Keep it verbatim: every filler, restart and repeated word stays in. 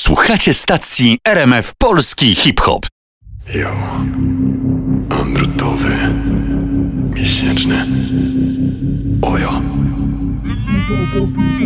Słuchacie stacji R M F Polski Hip-Hop. Jo, andrutowy, miesięczny, ojo.